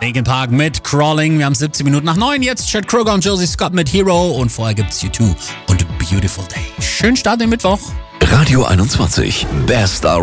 Linkin Park mit Crawling. Wir haben 17 Minuten nach 9. Jetzt Chad Kroeger und Josie Scott mit Hero. Und vorher gibt's U2 und Beautiful Day. Schönen Start in den Mittwoch. Radio 21. Best